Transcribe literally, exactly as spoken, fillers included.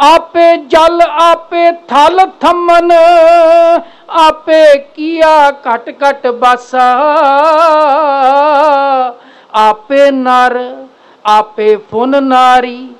आपे जल आपे थल थमन, आपे किया घट घट बासा। आपे नर आपे फुन नारी,